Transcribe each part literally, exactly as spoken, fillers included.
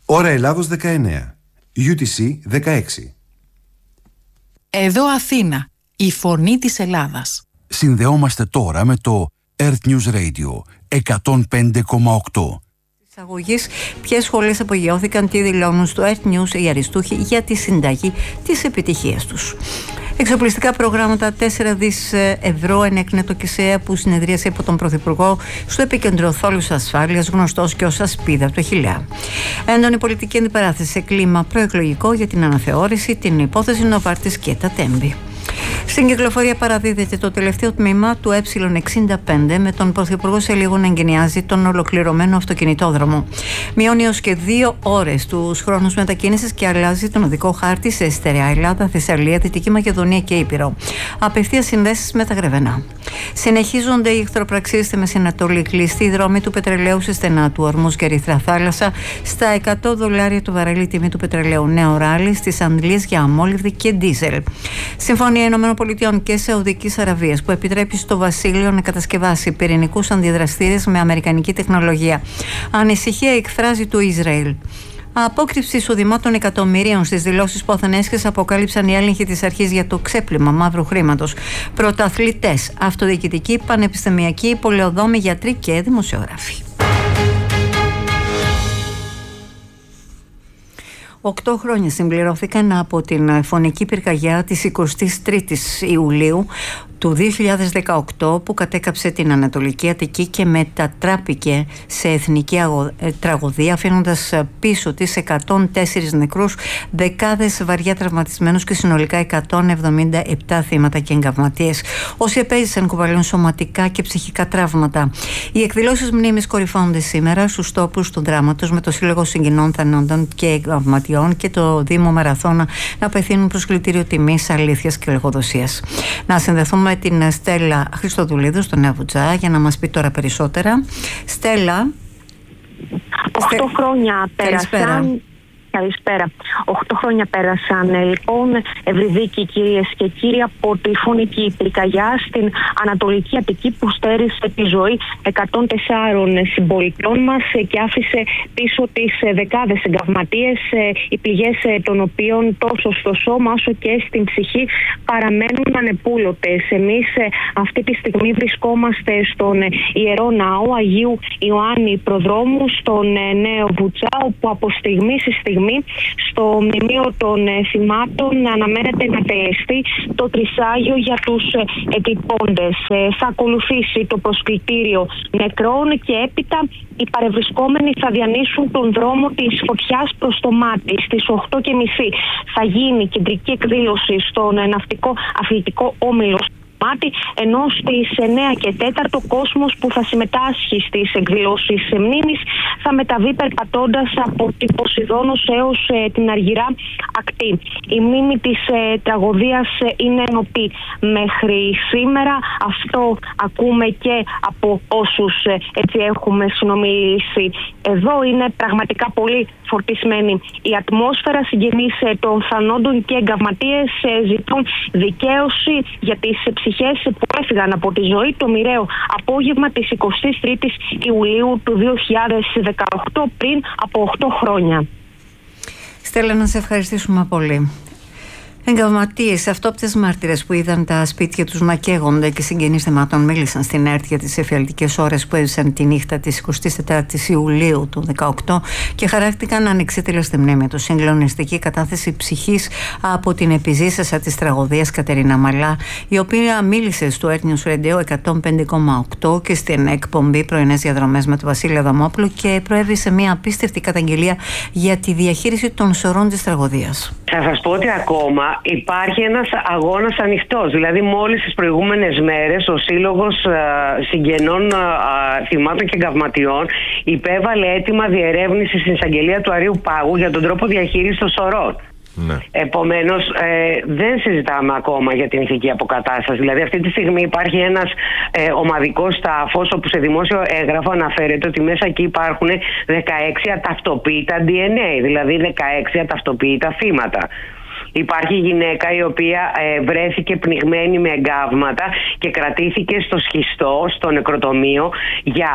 Ώρα Ελλάδος δεκαεννέα, γιου τι σι δεκαέξι. Εδώ Αθήνα, η φωνή της Ελλάδας. Συνδεόμαστε τώρα με το Earth News Radio εκατόν πέντε κόμμα οκτώ. Εισαγωγής, ποιες σχολές απογειώθηκαν, τι δηλώνουν στο Earth News οι αριστούχοι για τη συνταγή της επιτυχίας τους. Εξοπλιστικά προγράμματα τέσσερα δισεκατομμύρια ευρώ ενέκρινε το ΚΙΣΕΑ, που συνεδρίασε υπό τον Πρωθυπουργό στο επίκεντρο θόλους ασφάλειας, γνωστός και ως Ασπίδα από το Χιλιά. Έντονη πολιτική αντιπαράθεση σε κλίμα προεκλογικό για την αναθεώρηση, την υπόθεση Νοβάρτης και τα Τέμπη. Στην κυκλοφορία παραδίδεται το τελευταίο τμήμα του Ε εξήντα πέντε, με τον Πρωθυπουργό σε λίγο να εγκαινιάζει τον ολοκληρωμένο αυτοκινητόδρομο. Μειώνει έως και δύο ώρες τους χρόνους μετακίνησης και αλλάζει τον οδικό χάρτη σε στερεά Ελλάδα, Θεσσαλία, Δυτική Μακεδονία και Ήπειρο. Απευθείας συνδέσεις με τα Γρεβενά. Συνεχίζονται οι εχθροπραξίες στη Μέση Ανατολή. Κλειστή δρόμη του πετρελαίου σε στενά του Ορμούς και Ερυθρά Θάλασσα. Στα εκατό δολάρια το βαρέλι τιμή του πετρελαίου. Νέο ράλι στις Αντλίες για αμόλυβδη και ντίζελ. Συμφωνία ΗΠΑ και Σαουδικής Αραβίας, που επιτρέπει στο Βασίλειο να κατασκευάσει πυρηνικούς αντιδραστήρες με αμερικανική τεχνολογία. Ανησυχία εκφράζει το Ισραήλ. Απόκρυψη εισοδημάτων εκατομμυρίων στις δηλώσεις πόθεν-έσχες αποκάλυψαν οι έλεγχοι της αρχής για το ξέπλυμα μαύρου χρήματος. Πρωταθλητές, αυτοδιοικητικοί, πανεπιστημιακοί, πολεοδόμοι, γιατροί και δημοσιογράφοι. Οκτώ χρόνια συμπληρώθηκαν από την φωνική πυρκαγιά της εικοστής τρίτης Ιουλίου του δύο χιλιάδες δεκαοκτώ, που κατέκαψε την Ανατολική Αττική και μετατράπηκε σε εθνική αγω... τραγωδία, αφήνοντας πίσω της εκατόν τέσσερις νεκρούς, δεκάδες βαριά τραυματισμένους και συνολικά εκατόν εβδομήντα επτά θύματα και εγκαυματίες. Όσοι επέζησαν κουβαλούν σωματικά και ψυχικά τραύματα. Οι εκδηλώσεις μνήμης κορυφώνονται σήμερα στους τόπους του δράματος, με το Σύλλογο Συγγενών Θανόντων και Εγκαυματιών και το Δήμο Μαραθώνα να απευθύνουν προσκλητήριο τιμής, αλήθειας και λογοδοσίας. Να συνδεθούμε με την Στέλλα Χριστοδουλίδου στο Νέα Βουτσά για να μας πει τώρα περισσότερα. Στέλλα. Οχτώ χρόνια πέρασαν. Καλησπέρα. Οχτώ χρόνια πέρασαν λοιπόν, ευρυδίκοι κυρίες και κύριοι, από τη φωνική πυρκαγιά στην Ανατολική Αττική, που στέρισε τη ζωή εκατόν τεσσάρων συμπολιτών μας και άφησε πίσω τις δεκάδες εγκαυματίες, οι πληγές των οποίων τόσο στο σώμα όσο και στην ψυχή παραμένουν ανεπούλωτες. Εμείς αυτή τη στιγμή βρισκόμαστε στον Ιερό Ναό Αγίου Ιωάννη Προδρόμου, στον Νέο Βουτσά, όπου από στιγμή σε στιγμή στο μνημείο των θυμάτων αναμένεται να τελεστεί το τρισάγιο για τους εκλειπώντες. Θα ακολουθήσει το προσκλητήριο νεκρών και έπειτα οι παρευρισκόμενοι θα διανύσουν τον δρόμο της φωτιάς προς το μάτι. Στις οκτώ και μισή θα γίνει κεντρική εκδήλωση στον ναυτικό αθλητικό όμιλο, ενώ στις εννέα και τέταρτο ο κόσμος που θα συμμετάσχει στις εκδηλώσεις μνήμης θα μεταβεί περπατώντας από την Ποσειδόνος έως ε, την Αργυρά ακτή. Η μνήμη της ε, τραγωδίας ε, είναι ενωπή μέχρι σήμερα. Αυτό ακούμε και από όσους ε, έτσι έχουμε συνομιλήσει εδώ. Είναι πραγματικά πολύ φορτισμένη η ατμόσφαιρα. Συγγενείς ε, των θανόντων και εγκαυματίες ε, ζητούν δικαίωση για τις ε, ψυχές που έφυγαν από τη ζωή το μοιραίο απόγευμα της εικοστής τρίτης Ιουλίου του δύο χιλιάδες δεκαοκτώ, πριν από οκτώ χρόνια. Στέλλα, να σε ευχαριστήσουμε πολύ. Εγκαυματίες, αυτόπτες μάρτυρες που είδαν τα σπίτια τους να καίγονται και συγγενείς θυμάτων μίλησαν στην ΕΡΤ για τις εφιαλτικές ώρες που έζησαν τη νύχτα της εικοστής τέταρτης Ιουλίου του δεκαοκτώ και χαράκτηκαν ανεξίτηλα στη μνήμη τους. Συγκλονιστική κατάθεση ψυχής από την επιζήσασα της τραγωδίας Κατερίνα Μαλά, η οποία μίλησε στο Earth News Radio εκατόν πέντε κόμμα οκτώ και στην εκπομπή Πρωινές Διαδρομές με τον Βασίλη Αδαμόπουλο και προέβησε μια απίστευτη καταγγελία για τη διαχείριση των σωρών της τραγωδίας. Θα σας πω ότι ακόμα υπάρχει ένας αγώνας ανοιχτός. Δηλαδή, μόλις τις προηγούμενες μέρες ο Σύλλογος α, Συγγενών α, Θυμάτων και Εγκαυματιών υπέβαλε αίτημα διερεύνησης στην εισαγγελία του Αρείου Πάγου για τον τρόπο διαχείρισης των σωρών. Ναι. Επομένως, ε, δεν συζητάμε ακόμα για την ηθική αποκατάσταση. Δηλαδή, αυτή τη στιγμή υπάρχει ένας ε, ομαδικός τάφος, όπου σε δημόσιο έγγραφο αναφέρεται ότι μέσα εκεί υπάρχουν δεκαέξι αταυτοποίητα ντι εν έι, δηλαδή δεκαέξι αταυτοποίητα θύματα. Υπάρχει γυναίκα η οποία ε, βρέθηκε πνιγμένη με εγκάβματα και κρατήθηκε στο σχιστό, στο νεκροτομείο, για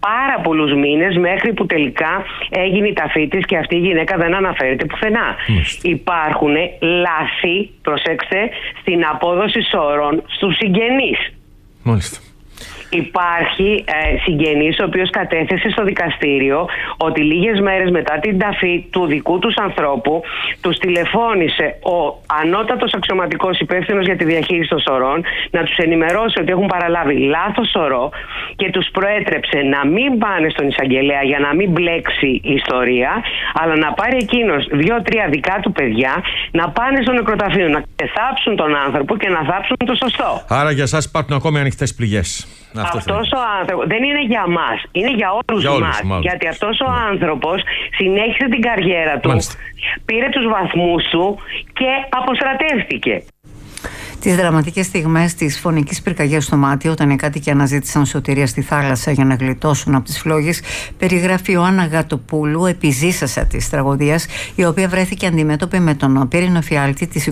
πάρα πολλούς μήνες μέχρι που τελικά έγινε η ταφή της και αυτή η γυναίκα δεν αναφέρεται πουθενά. Μάλιστα. Υπάρχουν λάθη, προσέξτε, στην απόδοση σωρών στους συγγενείς. Μάλιστα. Υπάρχει ε, συγγενής ο οποίος κατέθεσε στο δικαστήριο ότι λίγες μέρες μετά την ταφή του δικού τους ανθρώπου τους τηλεφώνησε ο ανώτατος αξιωματικός υπεύθυνος για τη διαχείριση των σωρών να τους ενημερώσει ότι έχουν παραλάβει λάθος σωρό και τους προέτρεψε να μην πάνε στον εισαγγελέα για να μην μπλέξει η ιστορία, αλλά να πάρει εκείνος δύο-τρία δικά του παιδιά να πάνε στο νεκροταφείο, να ξεθάψουν τον άνθρωπο και να θάψουν το σωστό. Άρα για εσάς υπάρχουν ακόμη ανοιχτές πληγές. Αυτό αυτός ο άνθρωπος δεν είναι για μας, είναι για όλους, για όλους μας. Μάλλον. Γιατί αυτός ο ναι. άνθρωπος συνέχισε την καριέρα του, Μάλιστα. πήρε τους βαθμούς του και αποστρατεύτηκε. Τις δραματικές στιγμές της φωνικής πυρκαγιάς στο Μάτιο, όταν οι κάτοικοι αναζήτησαν σωτηρία στη θάλασσα για να γλιτώσουν από τις φλόγες, περιγράφει ο Άννα Γατοπούλου, επιζήσασα της τραγωδίας, η οποία βρέθηκε αντιμέτωπη με τον πύρινο εφιάλτη της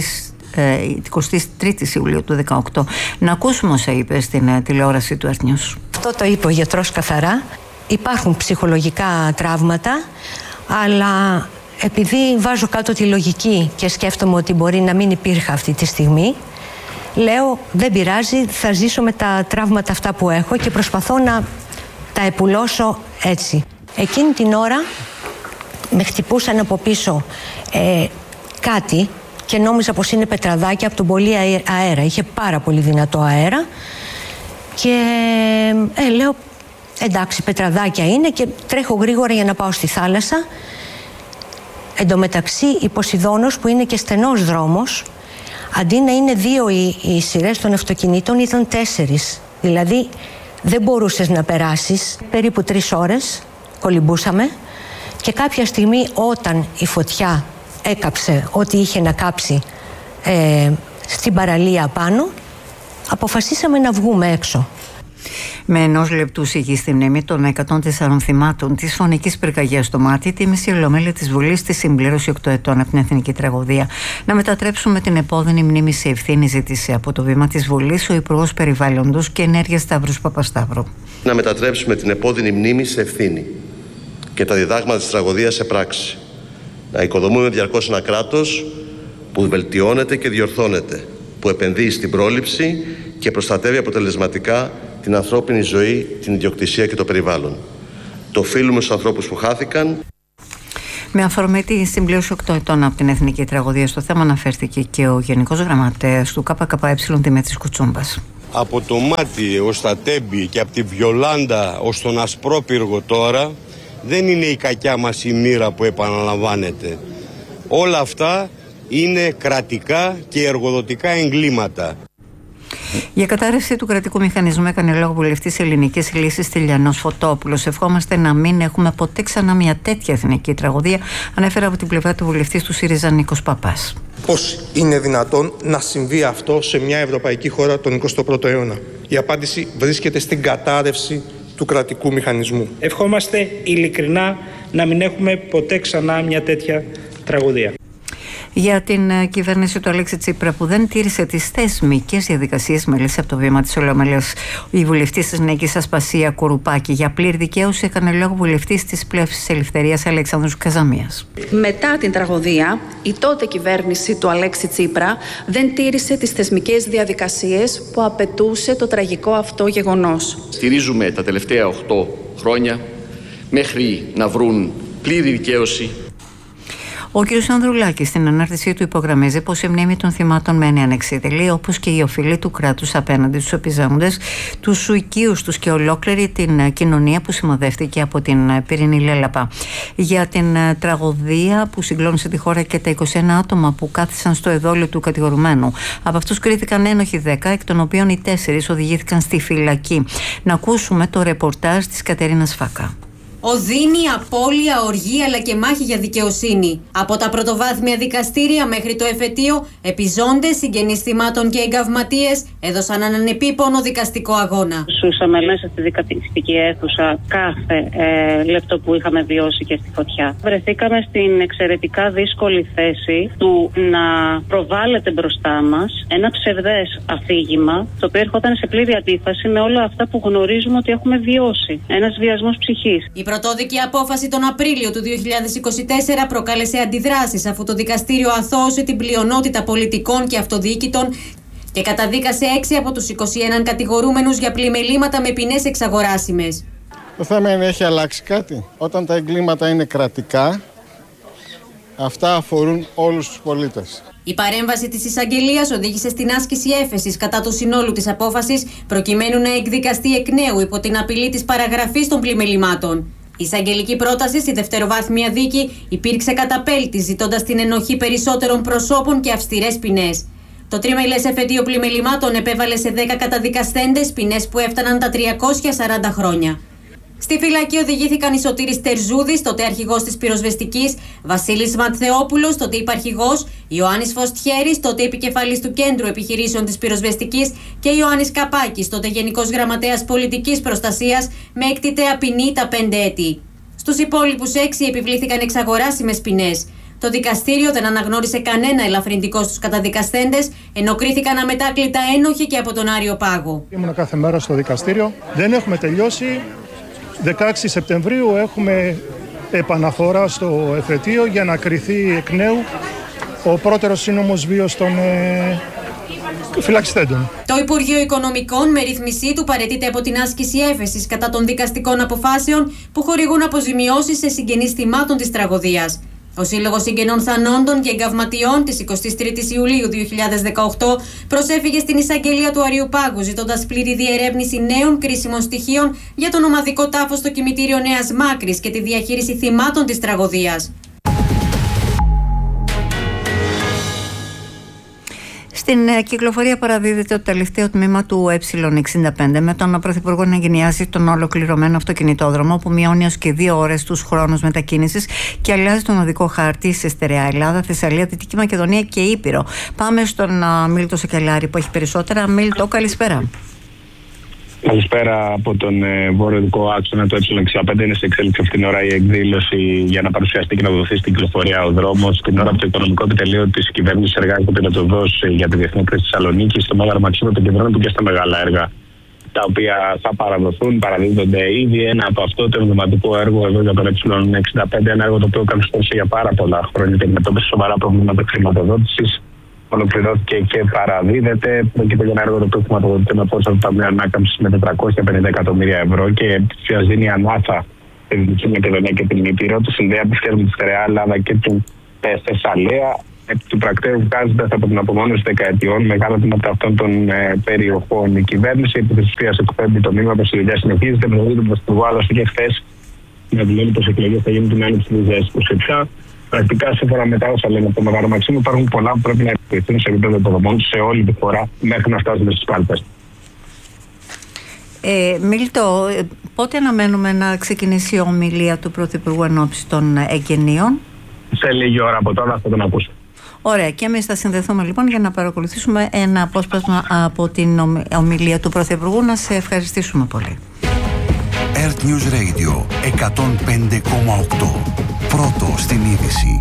εικοστής τρίτης Ιουλίου του δεκαοκτώ. Να ακούσουμε όσα είπε στην τηλεόραση του Earth News. Αυτό το είπε ο γιατρός καθαρά. Υπάρχουν ψυχολογικά τραύματα, αλλά επειδή βάζω κάτω τη λογική και σκέφτομαι ότι μπορεί να μην υπήρχε αυτή τη στιγμή, λέω δεν πειράζει, θα ζήσω με τα τραύματα αυτά που έχω και προσπαθώ να τα επουλώσω έτσι. Εκείνη την ώρα με χτυπούσαν από πίσω ε, κάτι και νόμιζα πως είναι πετραδάκια από τον πολύ αέρα. Είχε πάρα πολύ δυνατό αέρα και ε, λέω εντάξει, πετραδάκια είναι, και τρέχω γρήγορα για να πάω στη θάλασσα. Εν τω μεταξύ η Ποσειδώνος, που είναι και στενός δρόμος, αντί να είναι δύο οι, οι σειρές των αυτοκινήτων, ήταν τέσσερις. Δηλαδή δεν μπορούσες να περάσεις. Περίπου τρεις ώρες κολυμπούσαμε και κάποια στιγμή, όταν η φωτιά έκαψε ό,τι είχε να κάψει ε, στην παραλία πάνω, αποφασίσαμε να βγούμε έξω. Με ενός λεπτού σιγή στη μνήμη των εκατόν τεσσάρων θυμάτων της φωνικής πυρκαγιάς στο Μάτι, τίμησε η Ολομέλεια της Βουλής τη συμπλήρωση οκτώ ετών από την εθνική τραγωδία. Να μετατρέψουμε την επώδυνη μνήμη σε ευθύνη, ζήτησε από το βήμα της Βουλής ο Υπουργός Περιβάλλοντος και Ενέργειας Σταύρος Παπασταύρου. Να μετατρέψουμε την επώδυνη μνήμη σε ευθύνη και τα διδάγματα της τραγωδίας σε πράξη. Να οικοδομούμε διαρκώς ένα κράτος που βελτιώνεται και διορθώνεται, που επενδύει στην πρόληψη και προστατεύει αποτελεσματικά την ανθρώπινη ζωή, την ιδιοκτησία και το περιβάλλον. Το οφείλουμε στους ανθρώπους που χάθηκαν. Με αφορμή τη συμπλήρωση οκτώ ετών από την εθνική τραγωδία, στο θέμα αναφέρθηκε και ο Γενικός Γραμματέας του ΚΚΕ, Δημήτρης Κουτσούμπας. Από το Μάτι ως τα Τέμπη και από τη Βιολάντα ως τον Ασπρόπυργο τώρα, δεν είναι η κακιά μας η μοίρα που επαναλαμβάνεται. Όλα αυτά είναι κρατικά και εργοδοτικά εγκλήματα. Για κατάρρευση του κρατικού μηχανισμού έκανε λόγο βουλευτής Ελληνικής Λύσης Τηλιανός Φωτόπουλος. Ευχόμαστε να μην έχουμε ποτέ ξανά μια τέτοια εθνική τραγωδία, ανέφερε από την πλευρά του βουλευτής του ΣΥΡΙΖΑ Νίκος Παπάς. Πώς είναι δυνατόν να συμβεί αυτό σε μια ευρωπαϊκή χώρα τον εικοστό πρώτο αιώνα? Η απάντηση βρίσκεται στην κατάρρευση του κρατικού μηχανισμού. Ευχόμαστε ειλικρινά να μην έχουμε ποτέ ξανά μια τέτοια τραγωδία. Για την κυβέρνηση του Αλέξη Τσίπρα, που δεν τήρησε τις θεσμικές διαδικασίες, μελήσε από το βήμα της Ολομέλειας η βουλευτής της Νίκης Ασπασία Κουρουπάκη. Για πλήρη δικαίωση έκανε λόγο βουλευτής της Πλεύσης Ελευθερίας Αλεξάνδρου Καζαμίας. Μετά την τραγωδία, η τότε κυβέρνηση του Αλέξη Τσίπρα δεν τήρησε τις θεσμικές διαδικασίες που απαιτούσε το τραγικό αυτό γεγονός. Στηρίζουμε τα τελευταία οκτώ χρόνια μέχρι να βρουν πλήρη δικαίωση. Ο κ. Ανδρουλάκης στην ανάρτησή του υπογραμμίζει πως η μνήμη των θυμάτων μένει ανεξίτελη, όπως και η οφειλή του κράτους απέναντι στους επιζώντες, τους οικείους τους και ολόκληρη την κοινωνία που σημαδεύτηκε από την πυρηνή λέλαπα. Για την τραγωδία που συγκλώνησε τη χώρα και τα είκοσι ένα άτομα που κάθισαν στο εδόλιο του κατηγορουμένου. Από αυτούς κρίθηκαν ένοχοι δέκα, εκ των οποίων οι τέσσερις οδηγήθηκαν στη φυλακή. Να ακούσουμε το ρεπορτάζ της Κατερίνας Φάκα. Οδύνη, απώλεια, οργή αλλά και μάχη για δικαιοσύνη. Από τα πρωτοβάθμια δικαστήρια μέχρι το εφετείο, επιζώντες, συγγενείς θυμάτων και εγκαυματίες έδωσαν έναν επίπονο δικαστικό αγώνα. Ζούσαμε μέσα στη δικαστική αίθουσα κάθε ε, λεπτό που είχαμε βιώσει και στη φωτιά. Βρεθήκαμε στην εξαιρετικά δύσκολη θέση του να προβάλλεται μπροστά μας ένα ψευδές αφήγημα, το οποίο ερχόταν σε πλήρη αντίφαση με όλα αυτά που γνωρίζουμε ότι έχουμε βιώσει. Ένας βιασμός ψυχής. Η πρωτόδικη απόφαση τον Απρίλιο του δύο χιλιάδες είκοσι τέσσερα προκάλεσε αντιδράσεις, αφού το δικαστήριο αθώωσε την πλειονότητα πολιτικών και αυτοδιοίκητων και καταδίκασε έξι από τους είκοσι ένα κατηγορούμενους για πλημελήματα με ποινές εξαγοράσιμες. Το θέμα είναι, έχει αλλάξει κάτι? Όταν τα εγκλήματα είναι κρατικά, αυτά αφορούν όλους τους πολίτες. Η παρέμβαση της εισαγγελίας οδήγησε στην άσκηση έφεσης κατά του συνόλου της απόφασης, προκειμένου να εκδικαστεί εκ νέου υπό την απειλή της παραγραφής των πλημελημάτων. Η εισαγγελική πρόταση στη δευτεροβάθμια δίκη υπήρξε καταπέλτη, ζητώντας την ενοχή περισσότερων προσώπων και αυστηρές ποινές. Το τριμελές εφετείο πλημελημάτων επέβαλε σε δέκα καταδικασθέντες ποινές που έφταναν τα τριακόσια σαράντα χρόνια. Στη φυλακή οδηγήθηκαν η Σωτήρης Τερζούδης, τότε αρχηγός της πυροσβεστικής, Βασίλης Ματθεόπουλος, τότε υπαρχηγός, Ιωάννης Φωστιέρης, τότε επικεφαλής του Κέντρου Επιχειρήσεων της Πυροσβεστικής και Ιωάννης Καπάκης, τότε Γενικός Γραμματέας Πολιτικής Προστασίας, με εκτιτέα ποινή τα πέντε έτη. Στους υπόλοιπους έξι επιβλήθηκαν εξαγοράσιμες ποινές. Το δικαστήριο δεν αναγνώρισε κανένα ελαφρυντικό στους καταδικασθέντες, ενώ κρίθηκαν αμετάκλητα ένοχοι και από τον Άριο Πάγο. Ήμουν κάθε μέρα στο δικαστήριο. Δεν έχουμε τελειώσει. δεκαέξι Σεπτεμβρίου έχουμε επαναφορά στο εφετείο για να κριθεί εκ νέου ο πρώτερος σύνομος βίος των ε, φυλακιστέντων. Το Υπουργείο Οικονομικών με ρύθμισή του παραιτείται από την άσκηση έφεσης κατά των δικαστικών αποφάσεων που χορηγούν αποζημιώσεις σε συγγενείς θυμάτων της τραγωδίας. Ο Σύλλογος Συγγενών Θανόντων και Εγκαυματιών της εικοστής τρίτης Ιουλίου δύο χιλιάδες δεκαοκτώ προσέφυγε στην εισαγγελία του Αριού Πάγου, ζητώντας πλήρη διερεύνηση νέων κρίσιμων στοιχείων για τον ομαδικό τάφο στο κημητήριο Νέας Μάκρης και τη διαχείριση θυμάτων της τραγωδίας. Στην κυκλοφορία παραδίδεται το τελευταίο τμήμα του Ε εξήντα πέντε με τον Πρωθυπουργό να εγκαινιάζει τον ολοκληρωμένο αυτοκινητόδρομο που μειώνει έως και δύο ώρες τους χρόνους μετακίνησης και αλλάζει τον οδικό χάρτη σε στερεά Ελλάδα, Θεσσαλία, Δυτική Μακεδονία και Ήπειρο. Πάμε στον uh, Μίλτο Σακελάρη που έχει περισσότερα. Μίλτο, καλησπέρα. Καλησπέρα από τον ε, βορειοδικό άξονα του Ε εξήντα πέντε. Είναι σε εξέλιξη αυτήν την ώρα η εκδήλωση για να παρουσιαστεί και να δοθεί στην κυκλοφορία ο δρόμος. Την ώρα που το Οικονομικό Επιτελείο της κυβέρνησης εργάζεται πυρετοδός για τη διεθνή κρίση της Θεσσαλονίκης, στο Μέγαρο Μαξίμου των Κεντρών και στα μεγάλα έργα τα οποία θα παραδοθούν. Παραδίδονται ήδη ένα από αυτό το εμβληματικό έργο εδώ για τον Ε εξήντα πέντε. Ένα έργο το οποίο καθυστέρησε για πάρα πολλά χρόνια και αντιμετώπισε σοβαρά προβλήματα χρηματοδότησης. Ολοκληρώθηκε και παραδίδεται. Πρόκειται για ένα έργο το οποίο χρηματοδοτείται με ποσό του Ταμείου Ανάκαμψης με τετρακόσια πενήντα εκατομμύρια ευρώ και ουσιαστικά δίνει ανάσα στη Δυτική Μακεδονία και την Ήπειρο. Το συνδέα πιστεύουμε τη στερεά Ελλάδα και του ε, Θεσσαλία. Επί του πρακτέου βγάζοντα από την απομόνωση δεκαετιών μεγάλα τμήματα αυτών των ε, περιοχών. Η κυβέρνηση επί της ουσίας εκπέμπει το μήνυμα πως η δουλειά συνεχίζεται. Προβλέπει τον Πρωθυπουργό, άλλωστε και χθες να δηλώνει πως οι εκλογές θα γίνουν την άνοιξη του δύο χιλιάδες είκοσι επτά. Πρακτικά, σύμφωνα με τα όσα λένε από το Μέγαρο Μαξίμου, υπάρχουν πολλά που πρέπει να εκτεθούν σε επίπεδο υποδομών σε όλη τη χώρα μέχρι να φτάσουμε στις πάλπες. Ε, Μίλτο, πότε αναμένουμε να ξεκινήσει η ομιλία του Πρωθυπουργού εν ώψη των εγγενείων? Σε λίγη ώρα από τώρα θα τον ακούσω. Ωραία, και εμείς θα συνδεθούμε λοιπόν για να παρακολουθήσουμε ένα απόσπασμα από την ομιλία του Πρωθυπουργού. Να σε ευχαριστήσουμε πολύ. Earth News Radio εκατόν πέντε κόμμα οκτώ. Πρώτο στην είδηση.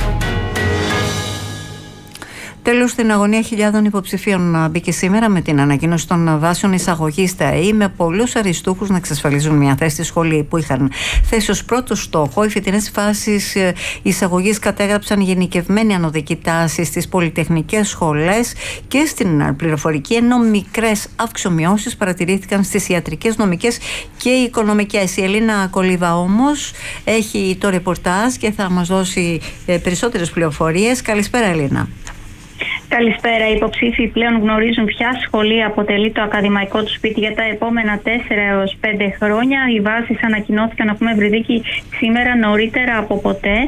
Τέλος, στην αγωνία χιλιάδων υποψηφίων μπήκε σήμερα με την ανακοίνωση των βάσεων εισαγωγή στα ΕΕ, με πολλούς αριστούχους να εξασφαλίζουν μια θέση στη σχολή που είχαν θέσει ως πρώτο στόχο. Οι φοιτητές φάσεις εισαγωγής κατέγραψαν γενικευμένη ανωδική τάση στις πολυτεχνικές σχολές και στην πληροφορική, ενώ μικρές αυξομοιώσεις παρατηρήθηκαν στις ιατρικές, νομικές και οικονομικές. Η Ελίνα Κολίβα όμως έχει το ρεπορτάζ και θα μας δώσει περισσότερες πληροφορίες. Καλησπέρα, Ελίνα. Καλησπέρα. Οι υποψήφοι πλέον γνωρίζουν ποια σχολή αποτελεί το ακαδημαϊκό του σπίτι για τα επόμενα τέσσερα έως πέντε χρόνια. Οι βάσεις ανακοινώθηκαν, να πούμε, Ευρυδίκη, σήμερα νωρίτερα από ποτέ.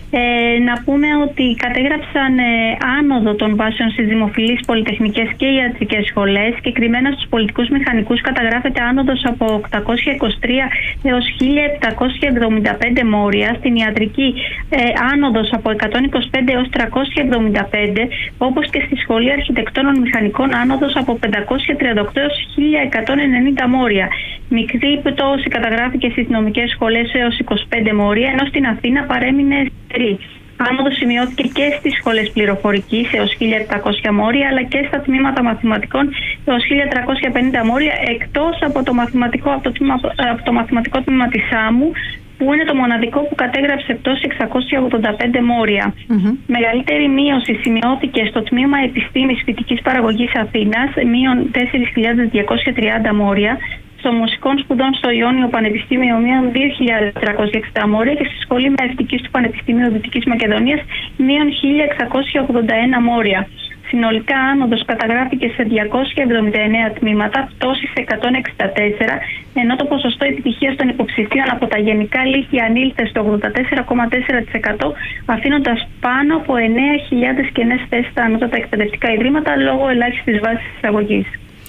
Ε, να πούμε ότι κατέγραψαν ε, άνοδο των βάσεων στις δημοφιλείς πολυτεχνικές και ιατρικές σχολές. Συγκεκριμένα στους πολιτικούς μηχανικούς καταγράφεται άνοδος από οκτακόσια είκοσι τρία έως χίλια επτακόσια εβδομήντα πέντε μόρια. Στην ιατρική ε, άνοδος από εκατόν είκοσι πέντε έως τριακόσια εβδομήντα πέντε, όπως και στη σχολή αρχιτεκτόνων μηχανικών άνοδος από πεντακόσια τριάντα οκτώ έως χίλια εκατόν ενενήντα μόρια. Μικρή πτώση καταγράφηκε στις νομικές σχολές έως είκοσι πέντε μόρια, ενώ στην Αθήνα παρέμεινε στέρη. Άνοδος σημειώθηκε και στις σχολές πληροφορικής έως χίλια επτακόσια μόρια, αλλά και στα τμήματα μαθηματικών έως χίλια τριακόσια πενήντα μόρια, εκτός από το μαθηματικό, από το, τμήμα, από το μαθηματικό τμήμα της Σάμου, που είναι το μοναδικό που κατέγραψε πτώση εξακόσια ογδόντα πέντε μόρια. Mm-hmm. Μεγαλύτερη μείωση σημειώθηκε στο τμήμα Επιστήμης Φυτικής Παραγωγής Αθήνας, μείον τέσσερις χιλιάδες διακόσια τριάντα μόρια, στο Μουσικών Σπουδών στο Ιόνιο Πανεπιστήμιο μείον δύο χιλιάδες τριακόσια εξήντα μόρια και στη Σχολή Μαευτικής του Πανεπιστημίου Δυτικής Μακεδονίας μείον χίλια εξακόσια ογδόντα ένα μόρια. Συνολικά άνοδος καταγράφηκε σε διακόσια εβδομήντα εννέα τμήματα, πτώση σε εκατόν εξήντα τέσσερα, ενώ το ποσοστό επιτυχίας των υποψηφίων από τα γενικά λύκεια ανήλθε στο ογδόντα τέσσερα κόμμα τέσσερα τοις εκατό, αφήνοντας πάνω από εννέα χιλιάδες κενές θέσεις στα ανώτατα εκπαιδευτικά ιδρύματα λόγω ελάχιστης βάσης εισαγωγής.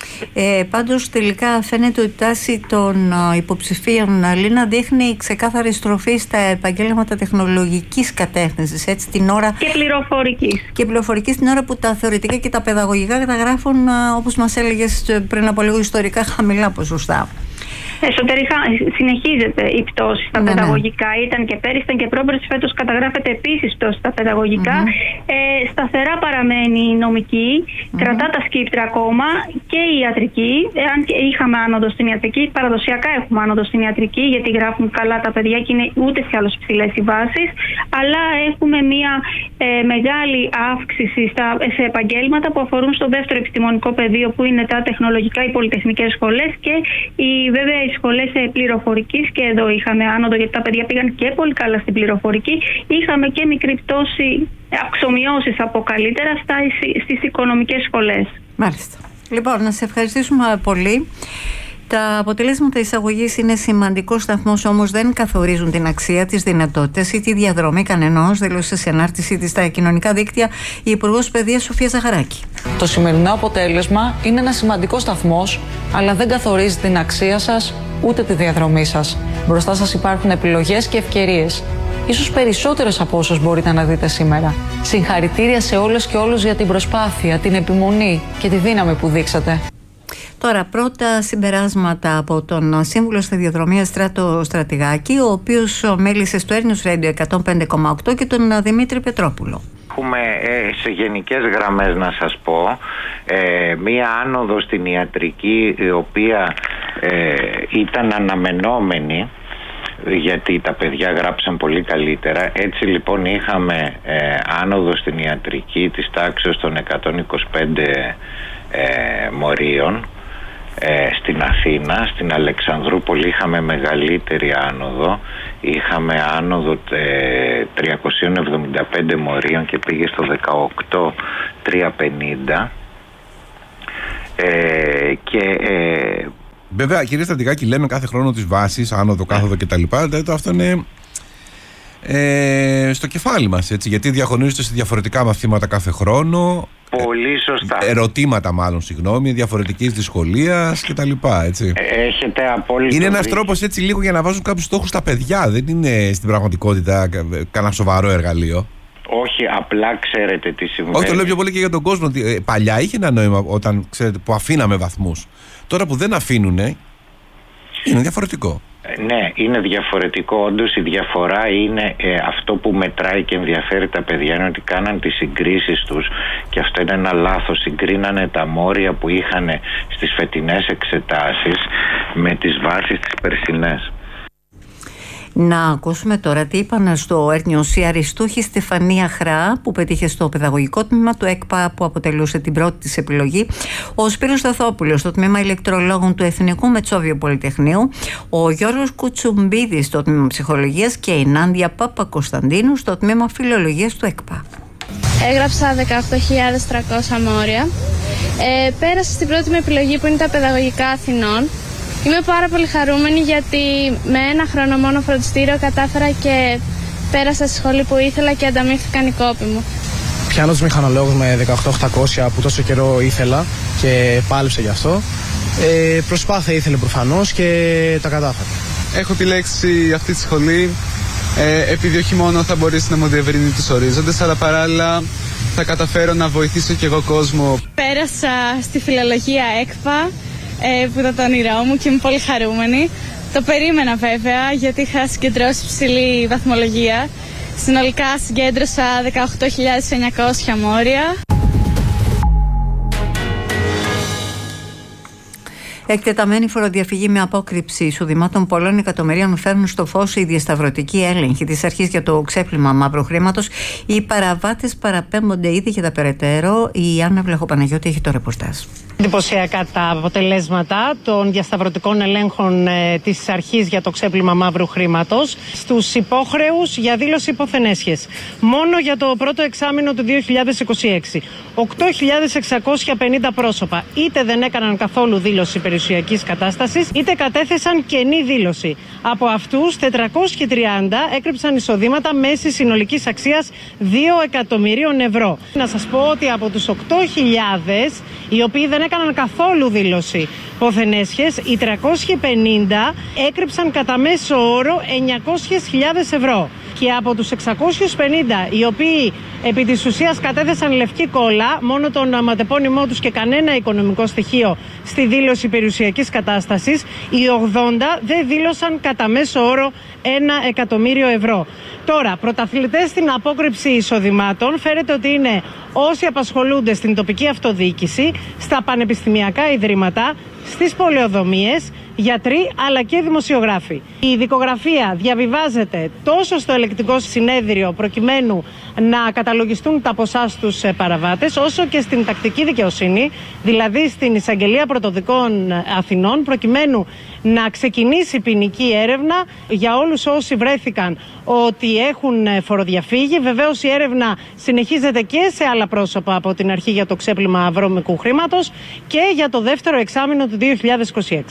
Ε, πάντως τελικά φαίνεται ότι η τάση των υποψηφίων, Λίνα, δείχνει ξεκάθαρη στροφή στα επαγγέλματα τεχνολογικής κατεύθυνσης, έτσι, την ώρα και πληροφορικής. Και πληροφορικής την ώρα που τα θεωρητικά και τα παιδαγωγικά καταγράφουν, όπως μας έλεγες πριν από λίγο, ιστορικά χαμηλά ποσοστά. Εσωτερικά συνεχίζεται η πτώση στα ναι, παιδαγωγικά. Ναι. Ήταν και πέρυσι, ήταν και πρόπερσι. Φέτος καταγράφεται επίσης πτώση στα παιδαγωγικά. Mm-hmm. Ε, σταθερά παραμένει η νομική, mm-hmm. κρατά τα σκύπτρα ακόμα, και η ιατρική. Αν είχαμε άνοδο στην ιατρική, παραδοσιακά έχουμε άνοδο στην ιατρική, γιατί γράφουν καλά τα παιδιά και είναι ούτε σε άλλες ψηλές οι βάσεις. Αλλά έχουμε μια ε, μεγάλη αύξηση στα, σε επαγγέλματα που αφορούν στο δεύτερο επιστημονικό πεδίο, που είναι τα τεχνολογικά, οι πολυτεχνικές σχολές και οι, βέβαια, οι σχολές πληροφορικής. Και εδώ είχαμε άνοδο, γιατί τα παιδιά πήγαν και πολύ καλά στην πληροφορική. Είχαμε και μικρή πτώση, αξιομειώσεις από καλύτερα στα, στις οικονομικές σχολές. Μάλιστα. Λοιπόν, να σε ευχαριστήσουμε πολύ. Τα αποτελέσματα εισαγωγής είναι σημαντικός σταθμός, όμως δεν καθορίζουν την αξία, τις δυνατότητες ή τη διαδρομή κανενός, δήλωσε σε ανάρτησή της στα κοινωνικά δίκτυα η Υπουργός Παιδείας Σοφία Ζαχαράκη. Το σημερινό αποτέλεσμα είναι ένα σημαντικός σταθμός, αλλά δεν καθορίζει την αξία σας ούτε τη διαδρομή σας. Μπροστά σας υπάρχουν επιλογές και ευκαιρίες. Ίσως περισσότερες από όσες μπορείτε να δείτε σήμερα. Συγχαρητήρια σε όλες και όλους για την προσπάθεια, την επιμονή και τη δύναμη που δείξατε. Τώρα, πρώτα συμπεράσματα από τον Σύμβουλο Σταδιοδρομίας Στράτο Στρατηγάκη, ο οποίος μέλησε στο Air News Radio εκατόν πέντε κόμμα οκτώ, και τον Δημήτρη Πετρόπουλο. Έχουμε ε, σε γενικές γραμμές να σας πω ε, μία άνοδο στην ιατρική, η οποία ε, ήταν αναμενόμενη, γιατί τα παιδιά γράψαν πολύ καλύτερα. Έτσι λοιπόν είχαμε ε, άνοδο στην ιατρική της τάξης των εκατόν είκοσι πέντε ε, μορίων ε, στην Αθήνα. Στην Αλεξανδρούπολη είχαμε μεγαλύτερη άνοδο, είχαμε άνοδο ε, τριακόσια εβδομήντα πέντε μορίων και πήγε στο δεκαοκτώ χιλιάδες τριακόσια πενήντα ε, και ε, βέβαια, κύριε Στρατηγάκη, λέμε κάθε χρόνο τις βάσεις, άνοδο, κάθοδο κτλ. Αυτό είναι ε, στο κεφάλι μας, έτσι, γιατί διαχωρίζονται σε διαφορετικά μαθήματα κάθε χρόνο. Πολύ σωστά. Ερωτήματα, μάλλον, συγγνώμη, διαφορετικής δυσκολίας κτλ. Έχετε απόλυτο. Είναι ένας τρόπος, έτσι, λίγο για να βάζουν κάποιους στόχους στα παιδιά. Δεν είναι στην πραγματικότητα κανένα σοβαρό εργαλείο. Όχι, απλά ξέρετε τι συμβαίνει. Όχι, το λέω πιο πολύ και για τον κόσμο. Παλιά είχε ένα νόημα όταν, ξέρετε, που αφήναμε βαθμούς. Τώρα που δεν αφήνουνε, είναι διαφορετικό. Ναι, είναι διαφορετικό. Όντως η διαφορά είναι ε, αυτό που μετράει και ενδιαφέρει τα παιδιά, είναι ότι κάναν τις συγκρίσεις τους, και αυτό είναι ένα λάθος. Συγκρίνανε τα μόρια που είχαν στις φετινές εξετάσεις με τις βάσεις τις περσινές. Να ακούσουμε τώρα τι είπαν στο Air News η αριστούχη Στεφανία Χρά, που πετύχε στο παιδαγωγικό τμήμα του ΕΚΠΑ, που αποτελούσε την πρώτη της επιλογή, ο Σπύρος Σταθόπουλος στο τμήμα ηλεκτρολόγων του Εθνικού Μετσόβιου Πολυτεχνείου, ο Γιώργος Κουτσουμπίδης στο τμήμα ψυχολογίας και η Νάντια Παπα-Κωνσταντίνου στο τμήμα φιλολογίας του ΕΚΠΑ. Έγραψα δεκαοκτώ χιλιάδες τριακόσια μόρια. Ε, πέρασα στην πρώτη μου επιλογή, που είναι τα παιδαγωγικά Αθηνών. Είμαι πάρα πολύ χαρούμενη, γιατί με ένα χρόνο μόνο φροντιστήριο κατάφερα και πέρασα στη σχολή που ήθελα και ανταμείφθηκαν οι κόποι μου. Πιάνος μηχανολόγος με δεκαοκτώ χιλιάδες οκτακόσια που τόσο καιρό ήθελα και πάλεψα γι' αυτό. Ε, προσπάθεια ήθελε προφανώς και τα κατάφερα. Έχω επιλέξει αυτή τη σχολή ε, επειδή όχι μόνο θα μπορέσει να μου διευρύνει τους ορίζοντες, αλλά παράλληλα θα καταφέρω να βοηθήσω και εγώ κόσμο. Πέρασα στη φιλολογία ΕΚΦΑ ε, που ήταν το όνειρό μου και είμαι πολύ χαρούμενη. Το περίμενα βέβαια γιατί είχα συγκεντρώσει ψηλή βαθμολογία. Συνολικά συγκέντρωσα δεκαοκτώ χιλιάδες εννιακόσια μόρια. Εκτεταμένη φοροδιαφυγή με απόκρυψη εισοδημάτων πολλών εκατομμυρίων φέρνουν στο φως οι διασταυρωτικοί έλεγχοι της αρχής για το ξέπλυμα μαύρου χρήματος. Οι παραβάτες παραπέμπονται ήδη για τα περαιτέρω. Η Άννα Βλαχοπαναγιώτη έχει το ρεπορτάζ. Εντυπωσιακά τα αποτελέσματα των διασταυρωτικών ελέγχων ε, της αρχής για το ξέπλυμα μαύρου χρήματος στους υπόχρεους για δήλωση υποθενέσχες. Μόνο για το πρώτο εξάμηνο του δύο χιλιάδες είκοσι έξι, οκτώ χιλιάδες εξακόσια πενήντα πρόσωπα είτε δεν έκαναν καθόλου δήλωση περιουσιακής κατάστασης, είτε κατέθεσαν κενή δήλωση. Από αυτούς, τετρακόσιοι τριάντα έκρυψαν εισοδήματα μέσης συνολικής αξίας δύο εκατομμυρίων ευρώ. Να σας πω ότι από τους οκτώ χιλιάδες, οι οποίοι δεν έκαναν καθόλου δήλωση ποθενέσχες, οι τριακόσιοι πενήντα έκρυψαν κατά μέσο όρο εννιακόσιες χιλιάδες ευρώ. Και από τους εξακόσιους πενήντα, οι οποίοι επί της ουσίας κατέθεσαν λευκή κόλλα, μόνο τον ονοματεπώνυμό τους και κανένα οικονομικό στοιχείο στη δήλωση περιουσιακής κατάστασης, οι ογδόντα δεν δήλωσαν κατά μέσο όρο ένα εκατομμύριο ευρώ. Τώρα, πρωταθλητές στην απόκρυψη εισοδημάτων φέρεται ότι είναι όσοι απασχολούνται στην τοπική αυτοδιοίκηση, στα πανεπιστημιακά ιδρύματα, στις πολεοδομίες, γιατροί αλλά και δημοσιογράφοι. Η δικογραφία διαβιβάζεται τόσο στο ελεκτικό συνέδριο προκειμένου να καταλογιστούν τα ποσά στους παραβάτες, όσο και στην τακτική δικαιοσύνη, δηλαδή στην Εισαγγελία Πρωτοδικών Αθηνών, προκειμένου να ξεκινήσει ποινική έρευνα για όλους όσοι βρέθηκαν ότι έχουν φοροδιαφύγει. Βεβαίως η έρευνα συνεχίζεται και σε άλλα πρόσωπα από την αρχή για το ξέπλυμα βρώμικου χρήματος και για το δεύτερο εξάμηνο του δύο χιλιάδες είκοσι έξι.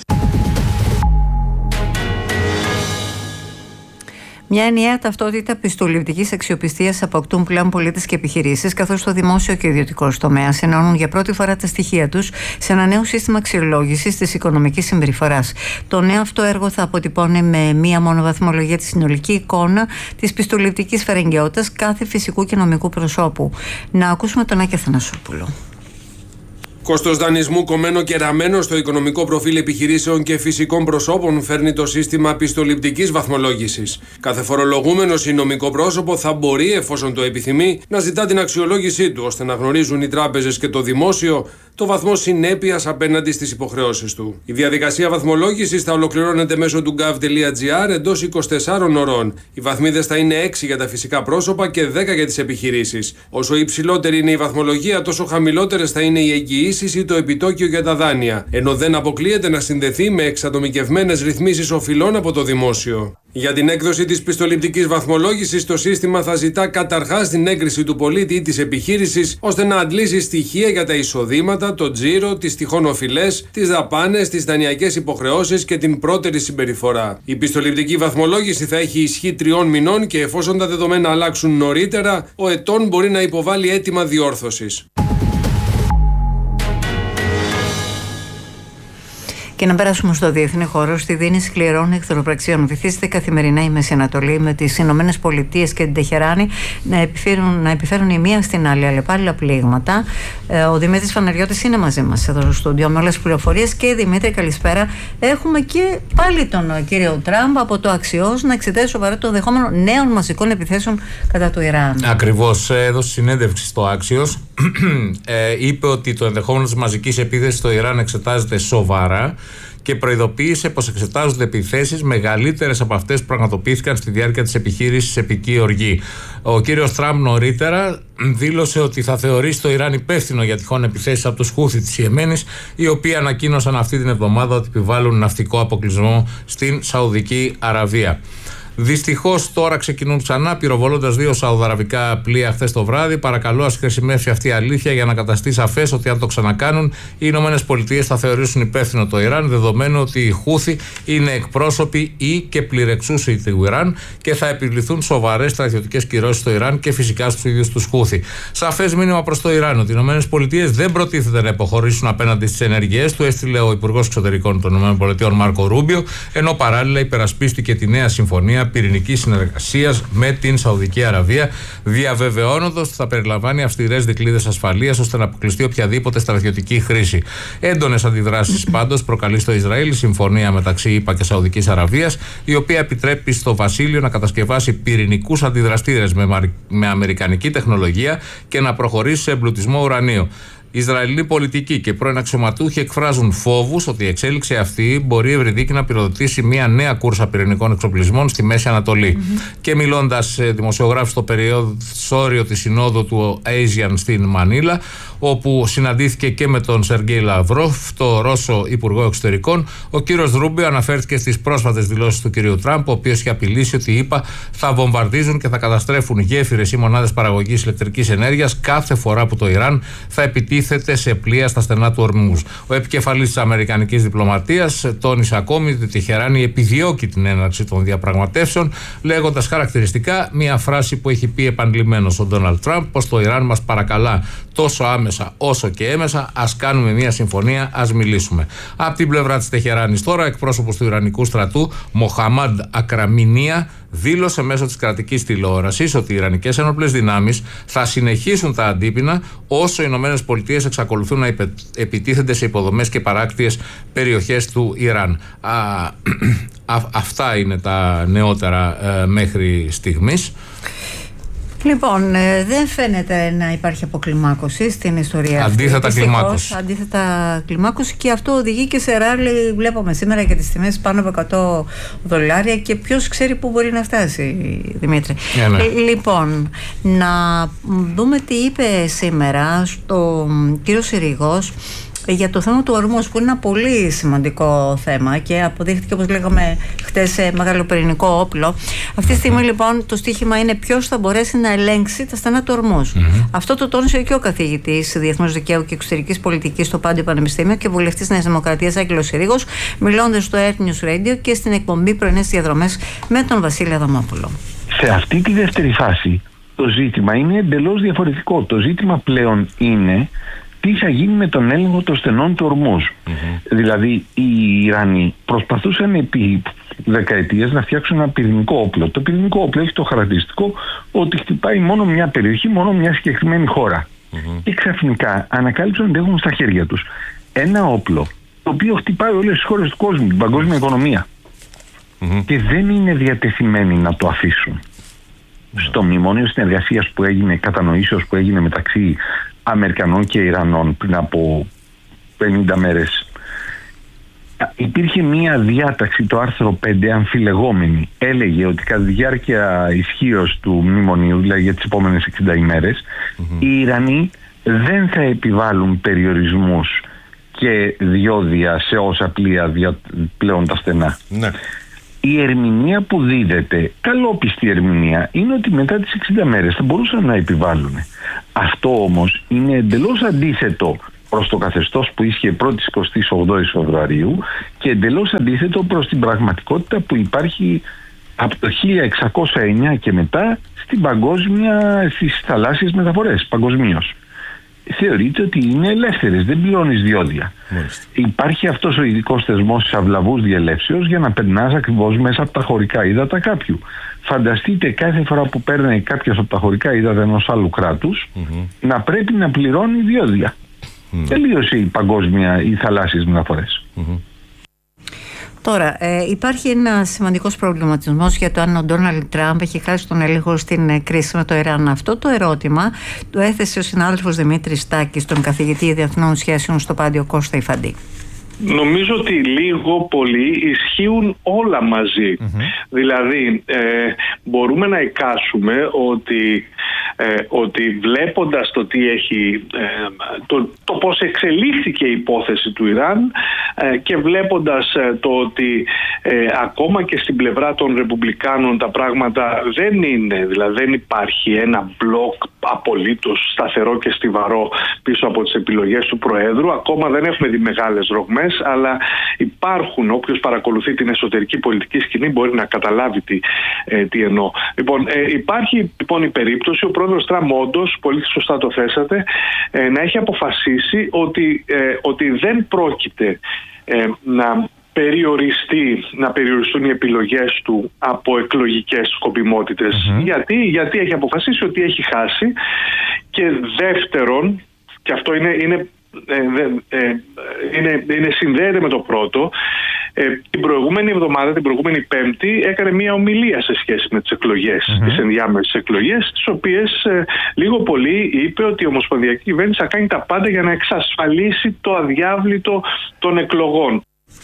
Μια ενιαία ταυτότητα πιστοληπτικής αξιοπιστίας αποκτούν πλέον πολίτες και επιχειρήσεις, καθώς το δημόσιο και ο ιδιωτικός τομέας ενώνουν για πρώτη φορά τα στοιχεία τους σε ένα νέο σύστημα αξιολόγησης της οικονομικής συμπεριφοράς. Το νέο αυτό έργο θα αποτυπώνει με μία μόνο βαθμολογία τη συνολική εικόνα της πιστοληπτικής φερεγγιότητας κάθε φυσικού και νομικού προσώπου. Να ακούσουμε τον Άκη Αθανασόπουλο. Κόστος δανεισμού κομμένο και ραμμένο στο οικονομικό προφίλ επιχειρήσεων και φυσικών προσώπων φέρνει το σύστημα πιστοληπτικής βαθμολόγησης. Κάθε φορολογούμενος ή νομικό πρόσωπο θα μπορεί, εφόσον το επιθυμεί, να ζητά την αξιολόγησή του, ώστε να γνωρίζουν οι τράπεζες και το δημόσιο το βαθμό συνέπειας απέναντι στις υποχρεώσεις του. Η διαδικασία βαθμολόγησης θα ολοκληρώνεται μέσω του gov.gr εντός είκοσι τεσσάρων ωρών. Οι βαθμίδες θα είναι έξι για τα φυσικά πρόσωπα και δέκα για τις επιχειρήσεις. Όσο υψηλότερη είναι η βαθμολογία, τόσο χαμηλότερες θα είναι οι εγγυήσεις ή το επιτόκιο για τα δάνεια, ενώ δεν αποκλείεται να συνδεθεί με εξατομικευμένες ρυθμίσεις οφειλών από το δημόσιο. Για την έκδοση της πιστοληπτικής βαθμολόγησης, το σύστημα θα ζητά καταρχάς την έγκριση του πολίτη ή της επιχείρησης, ώστε να αντλήσει στοιχεία για τα εισοδήματα, το τζίρο, τις τυχόν οφειλές, τις δαπάνες, τις δανειακές υποχρεώσεις και την πρώτερη συμπεριφορά. Η πιστοληπτική βαθμολόγηση θα έχει ισχύ τριών μηνών και εφόσον τα δεδομένα αλλάξουν νωρίτερα, ο ετών μπορεί να υποβάλει αίτημα διόρθωσης. Και να περάσουμε στο διεθνή χώρο. Στη δίνη σκληρών εχθροπραξιών βυθίζεται καθημερινά η Μέση Ανατολή, με τις Ηνωμένες Πολιτείες και την Τεχεράνη να επιφέρουν, να επιφέρουν η μία στην άλλη αλλεπάλληλα πλήγματα. Ε, ο Δημήτρης Φαναριώτης είναι μαζί μας εδώ στο στούντιο με όλες τις πληροφορίες. Και Δημήτρη, καλησπέρα. Έχουμε και πάλι τον κύριο Τραμπ από το Αξιός να εξετάζει σοβαρά το δεχόμενο νέων μαζικών επιθέσεων κατά του Ιράν. Ακριβώς, έδωσε συνέντευξη στο Άξιος. ε, είπε ότι το ενδεχόμενο της μαζικής επίθεσης στο Ιράν εξετάζεται σοβαρά και προειδοποίησε πως εξετάζονται επιθέσεις μεγαλύτερες από αυτές που πραγματοποιήθηκαν στη διάρκεια της επιχείρησης Επική Οργή. Ο κύριος Τραμπ νωρίτερα δήλωσε ότι θα θεωρήσει το Ιράν υπεύθυνο για τυχόν επιθέσεις από τους Χούθι της Ιεμένης, οι οποίοι ανακοίνωσαν αυτή την εβδομάδα ότι επιβάλλουν ναυτικό αποκλεισμό στην Σαουδική Αραβία. Δυστυχώς τώρα ξεκινούν ξανά, πυροβολώντας δύο σαουδαραβικά πλοία χθες το βράδυ. Παρακαλώ, ας χρησιμεύσει αυτή η αλήθεια για να καταστεί σαφές ότι αν το ξανακάνουν, οι Ηνωμένες Πολιτείες θα θεωρήσουν υπεύθυνο το Ιράν, δεδομένου ότι οι Χούθι είναι εκπρόσωποι ή και πληρεξούσιοι του Ιράν και θα επιβληθούν σοβαρές στρατιωτικές κυρώσεις στο Ιράν και φυσικά στους ίδιους τους Χούθι. Σαφές μήνυμα προς το Ιράν ότι οι Ηνωμένες Πολιτείες δεν προτίθεται να υποχωρήσουν απέναντι στις ενέργειές του, έστειλε ο Υπουργός Εξωτερικών των ΗΠΑ Μάρκο Ρούμπιο, ενώ παράλληλα υπερασπίστηκε τη νέα συμφωνία πυρηνικής συνεργασίας με την Σαουδική Αραβία, διαβεβαιώνοντας ότι θα περιλαμβάνει αυστηρές δικλείδες ασφαλείας ώστε να αποκλειστεί οποιαδήποτε στρατιωτική χρήση. Έντονες αντιδράσεις πάντως προκαλεί στο Ισραήλ η συμφωνία μεταξύ ΗΠΑ και Σαουδικής Αραβίας, η οποία επιτρέπει στο Βασίλειο να κατασκευάσει πυρηνικούς αντιδραστήρες με, με αμερικανική τεχνολογία και να προχωρήσει σε εμπλουτισμό ουρανίου. Ισραηλοί πολιτικοί και πρώην αξιωματούχοι εκφράζουν φόβους ότι η εξέλιξη αυτή μπορεί ευρυδίκη να πυροδοτήσει μια νέα κούρσα πυρηνικών εξοπλισμών στη Μέση Ανατολή. Mm-hmm. Και μιλώντας σε δημοσιογράφους στο περιθώριο της συνόδου του ASEAN στην Μανίλα, όπου συναντήθηκε και με τον Σεργέη Λαυρόφ, το Ρώσο Υπουργό Εξωτερικών, ο κύριος Ρούμπιο αναφέρθηκε στις πρόσφατες δηλώσεις του κυρίου Τραμπ, ο οποίος είχε απειλήσει ότι οι ΗΠΑ θα βομβαρδίζουν και θα καταστρέφουν γέφυρες ή μονάδες παραγωγής ηλεκτρικής ενέργειας κάθε φορά που το Ιράν θα επιτίθεται σε πλοία στα στενά του Ορμούζ. Ο επικεφαλής της αμερικανικής διπλωματίας τόνισε ακόμη ότι η Τεχεράνη επιδιώκει την έναρξη των διαπραγματεύσεων, λέγοντας χαρακτηριστικά μια φράση που έχει πει επανειλημμένος ο Ντόναλντ Τραμπ, πως το Ιράν μας παρακαλά τόσο άμεσα όσο και έμεσα, ας κάνουμε μια συμφωνία, ας μιλήσουμε. Από την πλευρά της Τεχεράνης τώρα, εκπρόσωπος του Ιρανικού στρατού, Μοχαμάντ Ακραμινία, δήλωσε μέσω της κρατικής τηλεόρασης ότι οι Ιρανικές ένοπλες δυνάμεις θα συνεχίσουν τα αντίπεινα όσο οι Ηνωμένες Πολιτείες εξακολουθούν να επιτίθενται σε υποδομές και παράκτιες περιοχές του Ιράν. Α, α, αυτά είναι τα νεότερα ε, μέχρι στιγμής. Λοιπόν, δεν φαίνεται να υπάρχει αποκλιμάκωση στην ιστορία αυτή. Αντίθετα κλιμάκωση. Αντίθετα κλιμάκωση, και αυτό οδηγεί και σε ράλι. Βλέπουμε σήμερα για τις τιμές πάνω από εκατό δολάρια και ποιος ξέρει πού μπορεί να φτάσει, Δημήτρη. Yeah, ναι. Λοιπόν, να δούμε τι είπε σήμερα στο κύριο Συρίγος για το θέμα του Ορμούζ, που είναι ένα πολύ σημαντικό θέμα και αποδείχτηκε, όπως λέγαμε χτες, μεγάλο πυρηνικό όπλο. Αυτή τη στιγμή λοιπόν το στοίχημα είναι ποιος θα μπορέσει να ελέγξει τα στενά του Ορμούζ. Mm-hmm. Αυτό το τόνισε και ο καθηγητής Διεθνούς Δικαίου και Εξωτερικής Πολιτικής στο Πάντιο Πανεπιστήμιο και βουλευτής Νέας Δημοκρατίας Άγγελος Συρίγος, μιλώντας στο Earth News Radio και στην εκπομπή Πρωινές Διαδρομές με τον Βασίλη Αδαμόπουλο. Σε αυτή τη δεύτερη φάση το ζήτημα είναι εντελώς διαφορετικό. Το ζήτημα πλέον είναι τι θα γίνει με τον έλεγχο των στενών του Ορμούζ. Mm-hmm. Δηλαδή οι Ιρανοί προσπαθούσαν επί δεκαετίες να φτιάξουν ένα πυρηνικό όπλο. Το πυρηνικό όπλο έχει το χαρακτηριστικό ότι χτυπάει μόνο μια περιοχή, μόνο μια συγκεκριμένη χώρα. Mm-hmm. Και ξαφνικά ανακάλυψαν ότι έχουν στα χέρια τους ένα όπλο το οποίο χτυπάει όλες τις χώρες του κόσμου, την παγκόσμια οικονομία. Mm-hmm. Και δεν είναι διατεθειμένοι να το αφήσουν. Mm-hmm. Στο μνημόνιο συνεργασίας που έγινε, κατανοήσεως που έγινε μεταξύ Αμερικανών και Ιρανών πριν από πενήντα μέρες, υπήρχε μία διάταξη, το άρθρο πέντε, αμφιλεγόμενη. Έλεγε ότι κατά τη διάρκεια ισχύως του μνημονίου, δηλαδή για τις επόμενες εξήντα ημέρες, mm-hmm. οι Ιρανοί δεν θα επιβάλλουν περιορισμούς και διόδια σε όσα πλοία πλέον τα στενά. Ναι. Η ερμηνεία που δίδεται, καλόπιστη ερμηνεία, είναι ότι μετά τις εξήντα μέρες θα μπορούσαν να επιβάλλουν. Αυτό όμως είναι εντελώς αντίθετο προς το καθεστώς που ίσχυε πρώτη εικοστή όγδοη Φεβρουαρίου και εντελώς αντίθετο προς την πραγματικότητα που υπάρχει από το χίλια εξακόσια εννιά και μετά στην παγκόσμια, στις θαλάσσιες μεταφορές παγκοσμίως. Θεωρείται ότι είναι ελεύθερες, δεν πληρώνεις διόδια. Μάλιστα. Υπάρχει αυτός ο ειδικός θεσμός της αυλαβούς διελεύσεως για να περνάς ακριβώς μέσα από τα χωρικά ύδατα κάποιου. Φανταστείτε κάθε φορά που παίρνει κάποιος από τα χωρικά ύδατα ενός άλλου κράτους mm-hmm. να πρέπει να πληρώνει διόδια. Mm. Τελείωσε η παγκόσμια, οι θαλάσσιες μεταφορές. Mm-hmm. Τώρα, ε, υπάρχει ένα σημαντικός προβληματισμός για το αν ο Ντόναλντ Τραμπ έχει χάσει τον έλεγχο στην κρίση με το Ιράν. Αυτό το ερώτημα το έθεσε ο συνάδελφος Δημήτρης Στάκης, τον καθηγητή διεθνών σχέσεων στο Πάντιο Κώστα Ιφαντή. Νομίζω ότι λίγο πολύ ισχύουν όλα μαζί. Mm-hmm. Δηλαδή, ε, μπορούμε να εικάσουμε ότι ε, ότι βλέποντας το τι έχει, ε, το, το πώς εξελίχθηκε η υπόθεση του Ιράν ε, και βλέποντας ε, το ότι ε, ακόμα και στην πλευρά των Ρεπουμπλικάνων τα πράγματα δεν είναι, δηλαδή δεν υπάρχει ένα μπλοκ απολύτως σταθερό και στιβαρό πίσω από τις επιλογές του Προέδρου. Ακόμα δεν έχουμε δει μεγάλες ρογμές, αλλά υπάρχουν, όποιος παρακολουθεί την εσωτερική πολιτική σκηνή μπορεί να καταλάβει τι, ε, τι εννοώ. Λοιπόν, ε, υπάρχει λοιπόν η περίπτωση ο πρόεδρος Τραμπ, όντως, πολύ σωστά το θέσατε, ε, να έχει αποφασίσει ότι, ε, ότι δεν πρόκειται ε, να περιοριστεί, να περιοριστούν οι επιλογές του από εκλογικές σκοπιμότητες. Mm-hmm. Γιατί? Γιατί έχει αποφασίσει ότι έχει χάσει, και δεύτερον, και αυτό είναι, είναι, ε, ε, είναι, είναι συνδέεται με το πρώτο, ε, την προηγούμενη εβδομάδα, την προηγούμενη Πέμπτη, έκανε μια ομιλία σε σχέση με τις εκλογές, mm-hmm. τις ενδιάμεσες εκλογές, τις οποίες ε, λίγο πολύ είπε ότι η Ομοσπονδιακή Κυβέρνηση θα κάνει τα πάντα για να εξασφαλίσει το αδιάβλητο των εκλογών.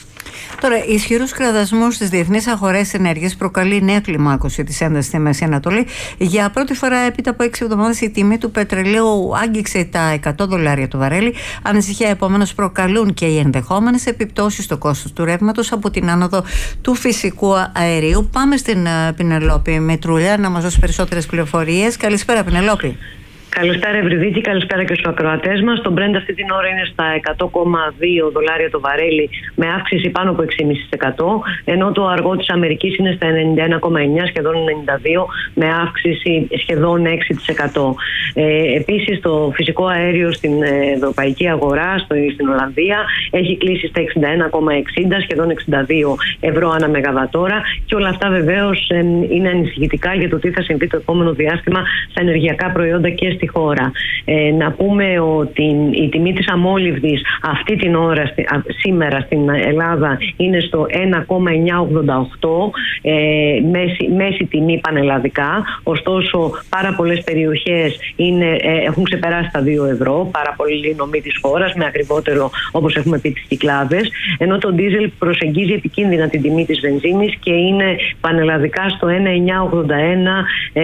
Τώρα, ισχυρού κραδασμού στι διεθνεί αγορέ ενέργειας προκαλεί νέα κλιμάκωση τη ένταση στη Μέση Ανατολή. Για πρώτη φορά έπειτα από έξι εβδομάδες η τιμή του πετρελαίου άγγιξε τα εκατό δολάρια το βαρέλι. Ανησυχία επομένως προκαλούν και οι ενδεχόμενες επιπτώσεις στο κόστος του ρεύματος από την άνοδο του φυσικού αερίου. Πάμε στην Πινελόπη Μητρούλια να μας δώσει περισσότερες πληροφορίες. Καλησπέρα, Πινελόπη. Καλησπέρα, Ευρυδίκη, καλησπέρα και στους ακροατές μας. Το Brent αυτή την ώρα είναι στα εκατό κόμμα δύο δολάρια το βαρέλι, με αύξηση πάνω από έξι κόμμα πέντε τοις εκατό, ενώ το αργό της Αμερικής είναι στα ενενήντα ένα κόμμα εννιά, σχεδόν ενενήντα δύο, με αύξηση σχεδόν έξι τοις εκατό. Ε, επίσης, το φυσικό αέριο στην ευρωπαϊκή αγορά, στο, στην Ολλανδία, έχει κλείσει στα εξήντα ένα κόμμα εξήντα, σχεδόν εξήντα δύο ευρώ ανά μεγαβατόρα, και όλα αυτά βεβαίως ε, είναι ανησυχητικά για το τι θα συμβεί το επόμενο διάστημα στα ενεργειακά προϊόντα και στη χώρα. Ε, να πούμε ότι η τιμή της αμόλυβδης αυτή την ώρα, στη, α, σήμερα στην Ελλάδα, είναι στο ένα κόμμα εννιακόσια ογδόντα οκτώ, ε, μέση, μέση τιμή πανελλαδικά. Ωστόσο, πάρα πολλές περιοχές είναι, ε, έχουν ξεπεράσει τα δύο ευρώ, πάρα πολλοί νομοί της χώρας, με ακριβότερο, όπως έχουμε πει, τις Κυκλάδες, ενώ το ντίζελ προσεγγίζει επικίνδυνα την τιμή της βενζίνης και είναι πανελλαδικά στο ένα κόμμα εννιακόσια ογδόντα ένα ε,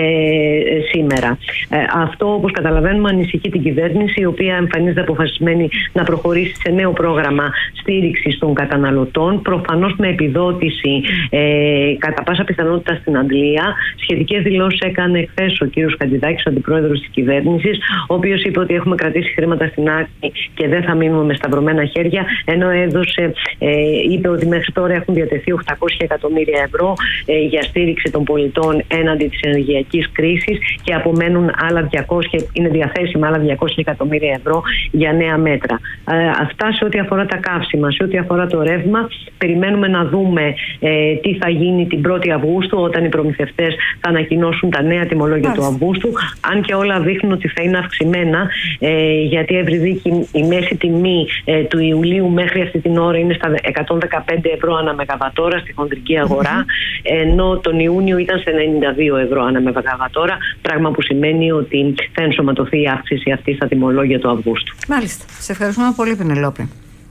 σήμερα. Ε, αυτό, όπως καταλαβαίνουμε, ανησυχεί την κυβέρνηση, η οποία εμφανίζεται αποφασισμένη να προχωρήσει σε νέο πρόγραμμα στήριξης των καταναλωτών, προφανώς με επιδότηση ε, κατά πάσα πιθανότητα στην Αγγλία. Σχετικές δηλώσεις έκανε χθες ο κ. Χατζηδάκης, ο αντιπρόεδρος της κυβέρνησης, ο οποίος είπε ότι έχουμε κρατήσει χρήματα στην άκρη και δεν θα μείνουμε με σταυρωμένα χέρια, ενώ έδωσε, ε, είπε ότι μέχρι τώρα έχουν διατεθεί οκτακόσια εκατομμύρια ευρώ ε, για στήριξη των πολιτών έναντι της ενεργειακής κρίσης, και απομένουν άλλα διακόσια, είναι διαθέσιμα άλλα διακόσια εκατομμύρια ευρώ για νέα μέτρα. Ε, αυτά σε ό,τι αφορά τα καύσιμα. Σε ό,τι αφορά το ρεύμα, περιμένουμε να δούμε ε, τι θα γίνει την πρώτη Αυγούστου, όταν οι προμηθευτές θα ανακοινώσουν τα νέα τιμολόγια του Αυγούστου, αν και όλα δείχνουν ότι θα είναι αυξημένα, ε, γιατί Ευρυδίκη, η μέση τιμή ε, του Ιουλίου μέχρι αυτή την ώρα είναι στα εκατόν δεκαπέντε ευρώ ανά μεγαβατόρα στη χοντρική αγορά, mm-hmm. ενώ τον Ιούνιο ήταν σε ενενήντα δύο ευρώ ανά μεγαβατόρα, πράγμα που σημαίνει ότι θα ενσωματωθεί η αύξηση αυτή στα τιμολόγια του Αυγούστου. Μάλιστα. Σε ευχαριστούμε πολύ, Πινελόπη.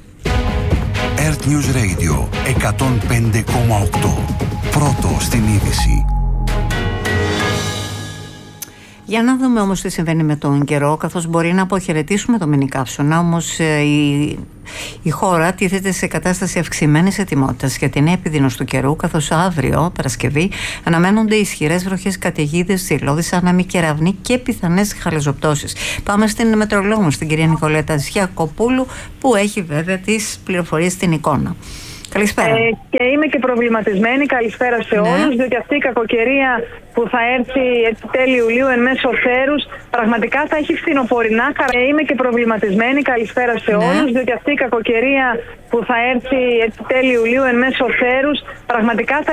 Earth News Radio εκατόν πέντε κόμμα οκτώ. Πρώτο στην είδηση. Για να δούμε όμως τι συμβαίνει με τον καιρό, καθώς μπορεί να αποχαιρετήσουμε το μινι καύσωνα, όμως η, η χώρα τίθεται σε κατάσταση αυξημένης ετοιμότητας για την επιδείνωση του καιρού, καθώς αύριο, Παρασκευή, αναμένονται ισχυρές βροχές, καταιγίδες, τσιλώδεις, άναμοι, κεραυνοί και πιθανές χαλαζοπτώσεις. Πάμε στην μετεωρολόγο μας, την κυρία Νικολέτα Ζιακοπούλου, που έχει βέβαια τις πληροφορίες στην εικόνα. Καλησπέρα. Ε, και είμαι και προβληματισμένη. Καλησπέρα σε ναι. όλους, διότι αυτή η κακοκαιρία που θα έρθει τέλη Ιουλίου εν μέσω θέρους πραγματικά θα έχει φθινοπορεινά χαρακτηριστικά. Ε, είμαι και προβληματισμένη. Καλησπέρα σε ναι. όλους, διότι αυτή η κακοκαιρία που θα έρθει τέλη Ιουλίου εν μέσω θέρους πραγματικά θα